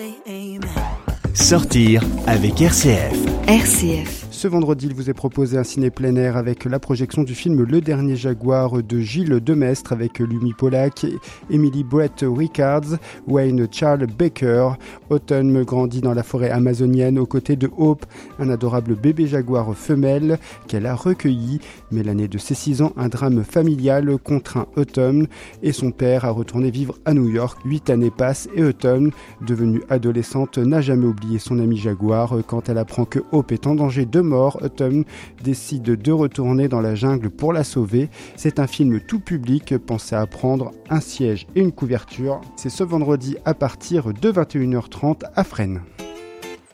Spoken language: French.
Sortir avec RCF. RCF. Ce vendredi, il vous est proposé un ciné plein air avec la projection du film Le Dernier Jaguar de Gilles Demestre avec Lumi Pollack, Emily Brett Rickards, Wayne Charles Baker. Autumn grandit dans la forêt amazonienne aux côtés de Hope, un adorable bébé jaguar femelle qu'elle a recueilli. Mais l'année de ses 6 ans, un drame familial contraint Autumn et son père à retourner vivre à New York. 8 années passent et Autumn, devenue adolescente, n'a jamais oublié son ami jaguar. Quand elle apprend que Hope est en danger de mort, Autumn décide de retourner dans la jungle pour la sauver. C'est un film tout public pensé à prendre un siège et une couverture. C'est ce vendredi à partir de 21h30 à Fresnes.